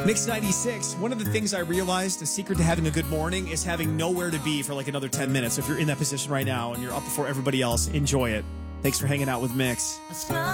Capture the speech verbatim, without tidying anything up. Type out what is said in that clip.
Mix ninety-six, one of the things I realized, the secret to having a good morning is having nowhere to be for like another ten minutes. So if you're in that position right now and you're up before everybody else, enjoy it. Thanks for hanging out with Mix.